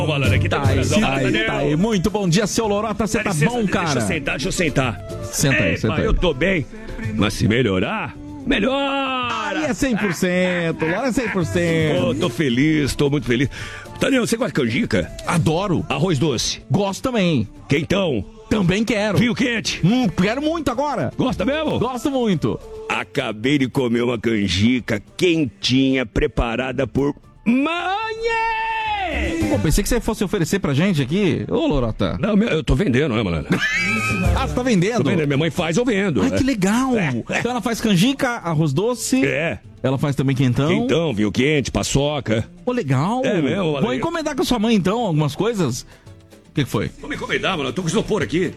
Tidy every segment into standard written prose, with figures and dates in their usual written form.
Malandro, aqui tá aí. Muito bom dia, seu Lorota, você tá bom, cara? Deixa eu sentar. Senta aí, senta aí. Eu tô bem, mas se melhorar, melhora! Aí é 100%, Lora é 100%. Tô feliz, tô muito feliz. Daniel, você gosta de canjica? Adoro. Arroz doce? Gosto também. Quentão? Também quero. Vinho quente? Quero muito agora. Gosta mesmo? Gosto muito. Acabei de comer uma canjica quentinha, preparada por Manhã! Pô, pensei que você fosse oferecer pra gente aqui. Ô, Lorota. Não, eu tô vendendo, né, malandro? Você tá vendendo? Tô vendendo. Minha mãe faz, eu vendo. Ai, que legal. Então ela faz canjica, arroz doce. Ela faz também quentão. Quentão, vinho quente, paçoca. Pô, legal. É mesmo, malandro. Vou encomendar com a sua mãe, então, algumas coisas. O que foi? Vou me encomendar, mano. Eu tô com isopor aqui.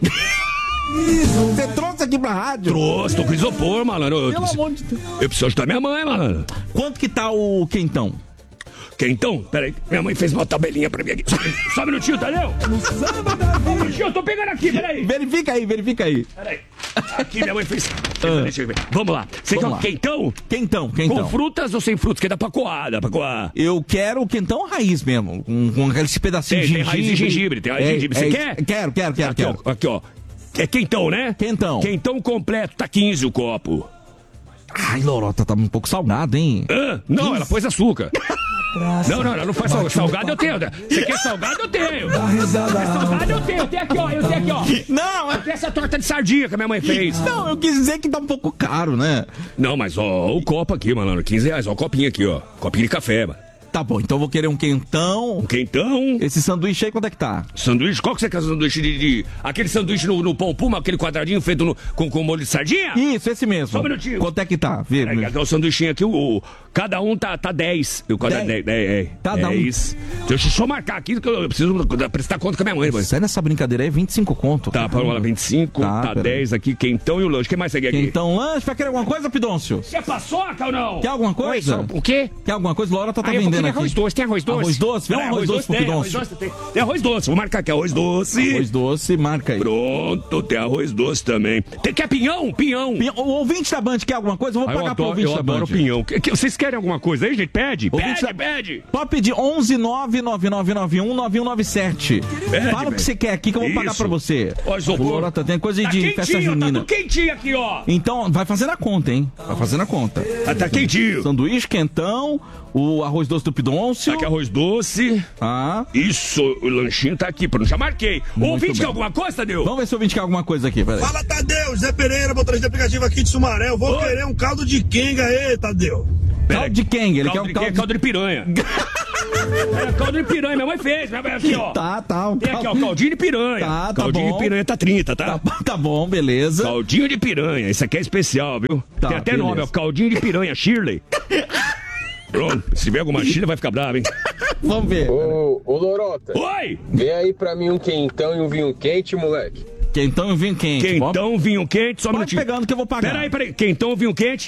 Você trouxe aqui pra rádio? Trouxe, tô com isopor, malandro. Pelo amor de Deus. Eu preciso ajudar minha mãe, malandro. Quanto que tá o quentão? Quentão? Peraí, minha mãe fez uma tabelinha pra mim aqui. Só um minutinho, tá, Léo? Só um minutinho, eu tô pegando aqui, peraí. Verifica aí. Peraí. Aqui minha mãe fez. Deixa eu ver. Vamos lá. Você quer um quentão? Quentão. Com frutas ou sem frutas? Que dá pra coar, Eu quero o quentão raiz mesmo. Com aqueles pedacinhos de gengibre. Tem raiz de gengibre, Você quer? Quero. Aqui, ó. É quentão, né? Quentão. Quentão completo, tá 15 o copo. Ai, Lorota, tá um pouco salgado, hein? Não, 15? Ela pôs açúcar. Não, ela não faz salgado. Salgado eu tenho. Você quer salgado? Eu tenho. Salgado eu tenho. Eu tenho aqui, ó. Não, eu tenho essa torta de sardinha que a minha mãe fez. Não, eu quis dizer que tá um pouco caro, né? Não, mas ó, o copo aqui, malandro, 15 reais. Ó, o copinho aqui, ó. Copinho de café, mano. Tá bom, então eu vou querer um quentão. Um quentão? Esse sanduíche aí, quanto é que tá? Sanduíche? Qual que você quer sanduíche de... Aquele sanduíche no pão puma, aquele quadradinho feito com molho de sardinha? Isso, esse mesmo. Só um minutinho. Quanto é que tá? Vê. Aqui, o sanduichinho aqui, cada um tá 10. Cada 10. Deixa eu só marcar aqui, que eu preciso prestar conta com a minha mãe. Sai nessa brincadeira aí, 25 conto. Tá, para lá, 25, tá 10 aqui, quentão e o lanche. O que mais você quer aqui? Quentão, lanche, vai querer alguma coisa, Pidôncio? Quer paçoca ou não? Quer alguma coisa? O quê? Quer alguma coisa? Laura tá vendendo aqui. Arroz doce, tem arroz doce? Arroz doce? Vê um arroz doce pro Pidôncio. Tem arroz doce, vou marcar aqui, arroz doce. Arroz doce, marca aí. Pronto, tem arroz doce também. Quer pinhão? Pinhão. O ouvinte da Band quer alguma coisa? Eu vou pagar pro ouvinte da Band. Eu adoro pinhão. Vocês querem alguma coisa aí, gente? Pede. Pede. Pode pedir 11-99991-9197. Fala o que você quer aqui que eu vou pagar pra você. Ó, Lorota, tem coisa de festa junina. Tá quentinho aqui, ó. Então, vai fazendo a conta, hein? Vai fazendo a conta. Tá quentinho. Sanduíche, quentão, o arroz doce do Pidôncio. Aqui arroz doce. Isso, o lanchinho tá aqui, já marquei. O ouvinte quer alguma coisa, Tadeu? Vamos ver se o ouvinte quer alguma coisa aqui, peraí. Fala, Tadeu, Zé Pereira, motorista de aplicativo aqui de Sumaré. Eu vou querer um caldo de quenga aí, Tadeu. Caldo de quenga, ele quer um caldo de piranha. Caldo de piranha, minha mãe fez. Aqui, ó. Tá. Tem aqui, ó, caldinho de piranha. Tá caldinho bom. de piranha tá 30, tá? Tá bom, beleza. Caldinho de piranha, isso aqui é especial, viu? Tá, tem até beleza. nome, ó, caldinho de piranha, Shirley. Pronto, se tiver alguma Shirley vai ficar brava, hein? Vamos ver. Ô, Lorota. Oi! Vê aí pra mim um quentão e um vinho quente, moleque. Quentão e vinho quente. Quentão, vinho quente, só um minutinho. Pegando que eu vou pagar. Peraí. Quentão, vinho quente.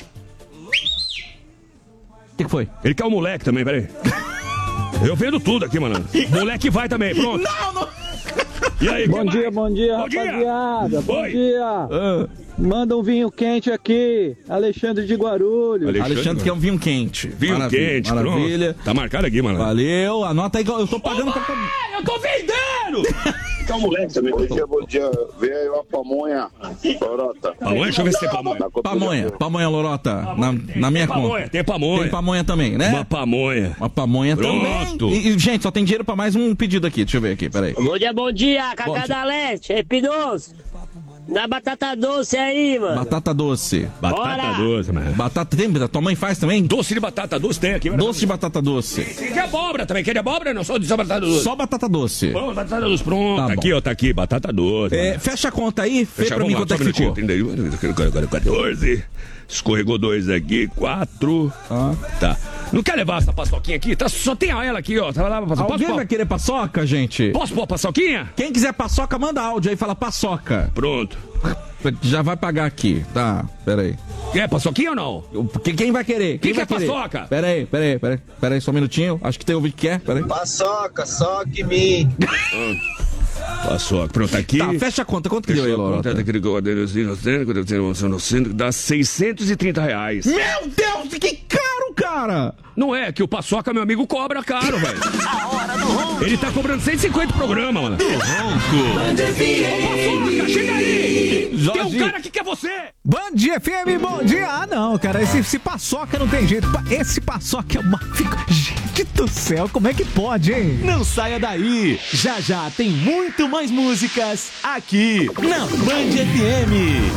O que foi? Ele quer um moleque também, peraí. Eu vendo tudo aqui, mano. Moleque vai também, pronto. Não. E aí, bom dia, rapaziada. Bom dia. Manda um vinho quente aqui. Alexandre de Guarulhos. Alexandre quer um vinho quente. Vinho quente, maravilha. Pronto. Tá marcado aqui, mano. Valeu, anota aí que eu tô pagando pra... Eu tô vendendo! Tá um moleque também. Bom dia. Vê aí uma pamonha, Lorota. Pamonha? Deixa eu ver se tem pamonha. Pamonha, Lorota. Na minha conta. Tem pamonha. Tem pamonha também, né? Uma pamonha também. E, gente, só tem dinheiro pra mais um pedido aqui. Deixa eu ver aqui, peraí. Bom dia, Cacá da Leste. É Pidôncio. Dá batata doce aí, mano. Batata doce, mano. Batata tem? Tua mãe faz também? Doce de batata doce tem aqui. Doce de batata doce. Tem de abóbora também. Quer de abóbora? Não, só de batata doce. Só batata doce. Pronto, batata doce, pronto. Tá aqui, ó, tá aqui, batata doce. Fecha a conta aí, vê pra mim quanto é que ficou. 14. Escorregou 2 aqui, 4. Tá. Não quer levar essa paçoquinha aqui? Tá, só tem ela aqui, ó. Tá lá, Alguém vai querer paçoca, gente? Posso pôr a paçoquinha? Quem quiser paçoca, manda áudio aí, fala paçoca. Pronto. Já vai pagar aqui, tá? Pera aí. Quer paçoquinha ou não? Quem vai querer? Quem quer paçoca? Pera aí, só um minutinho. Acho que tem ouvinte que quer, pera aí. Paçoca, só que me. Paçoca, pronto, aqui. Tá, fecha a conta. Quanto que deu aí, Lorota? Dá R$630. Meu Deus, que caro, cara. Não é, que o Paçoca, meu amigo, cobra caro, velho. Ele tá cobrando 150 programas, mano. Paçoca, chega aí! Jorge. Tem um cara que quer você! Band FM, bom dia! Ah, não, cara, esse Paçoca não tem jeito. Esse Paçoca é uma... Gente do céu, como é que pode, hein? Não saia daí! Já já tem muito mais músicas aqui na Band FM.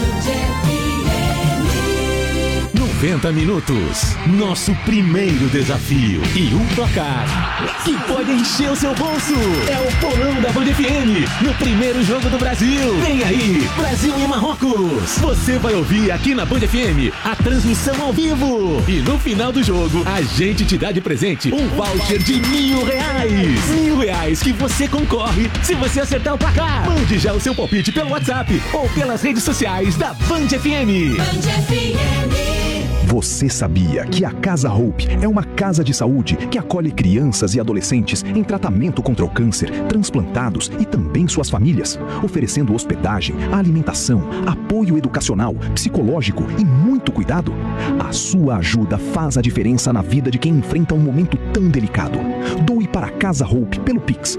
90 minutos. Nosso primeiro desafio. E um placar que pode encher o seu bolso. É o Bolão da Band FM. No primeiro jogo do Brasil. Vem aí, Brasil e Marrocos. Você vai ouvir aqui na Band FM a transmissão ao vivo. E no final do jogo, a gente te dá de presente um voucher de R$1.000. R$1.000 que você concorre se você acertar o placar. Mande já o seu palpite pelo WhatsApp ou pelas redes sociais da Band FM. Band FM. Você sabia que a Casa Hope é uma casa de saúde que acolhe crianças e adolescentes em tratamento contra o câncer, transplantados e também suas famílias, oferecendo hospedagem, alimentação, apoio educacional, psicológico e muito cuidado? A sua ajuda faz a diferença na vida de quem enfrenta um momento tão delicado. Doe para a Casa Hope pelo Pix,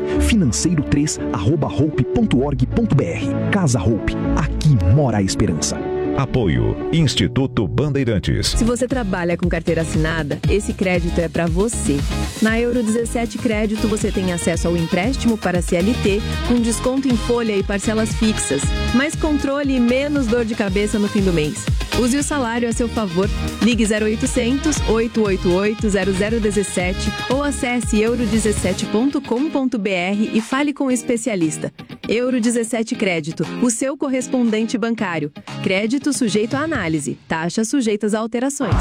financeiro3@hope.org.br. Casa Hope, aqui mora a esperança. Apoio Instituto Bandeirantes. Se você trabalha com carteira assinada, esse crédito é para você. Na Euro 17 Crédito você tem acesso ao empréstimo para CLT com desconto em folha e parcelas fixas, mais controle e menos dor de cabeça no fim do mês. Use o salário a seu favor. Ligue 0800 888 0017 ou acesse euro17.com.br e fale com o especialista. Euro 17 Crédito, o seu correspondente bancário. Crédito sujeito à análise. Taxas sujeitas a alterações.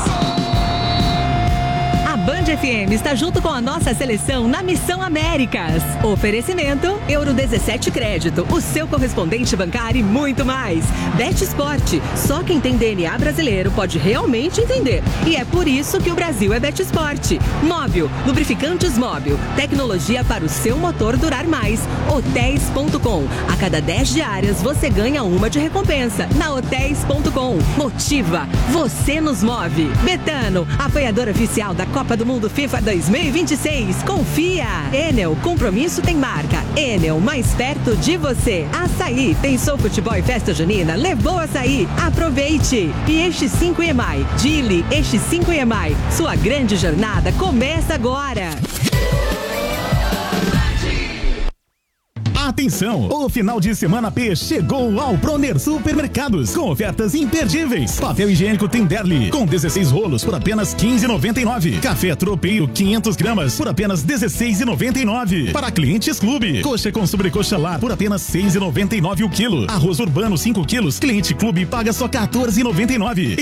A Band FM está junto com a nossa seleção na Missão Américas. Oferecimento Euro 17 Crédito, o seu correspondente bancário e muito mais. Bet Sport, só quem tem DNA brasileiro pode realmente entender. E é por isso que o Brasil é Bet Sport. Móbil, lubrificantes Móbil, tecnologia para o seu motor durar mais. Hotéis.com, a cada 10 diárias você ganha uma de recompensa. Na Hotéis.com, motiva, você nos move. Betano, apoiador oficial da Copa do Mundo FIFA 2026. Confia. Enel, compromisso tem marca. Enel, mais perto de você. Açaí, pensou futebol e festa junina? Levou açaí. Aproveite. E Eixo 5 EMAI. Dili, Eixo 5 EMAI. Sua grande jornada começa agora. Atenção! O final de semana P chegou ao Proner Supermercados com ofertas imperdíveis. Papel higiênico Tenderly com 16 rolos por apenas R$15,99. Café Tropeiro 500 gramas por apenas R$16,99. Para clientes Clube, coxa com sobrecoxa lar por apenas R$6,99 o quilo. Arroz urbano 5 quilos, cliente Clube paga só R$14,99.